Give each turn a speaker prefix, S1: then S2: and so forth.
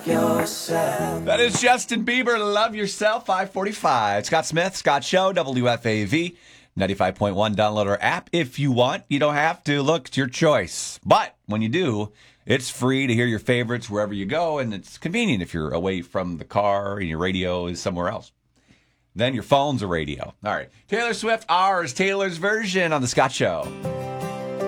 S1: That is Justin Bieber, Love Yourself, 545. Scott Smith, Scott Show, WFAV, 95.1. Download our app if you want. You don't have to. Look, it's your choice. But when you do, it's free to hear your favorites wherever you go, and it's convenient if you're away from the car and your radio is somewhere else. Then your phone's a radio. All right. Taylor Swift, ours, Taylor's version on The Scott Show.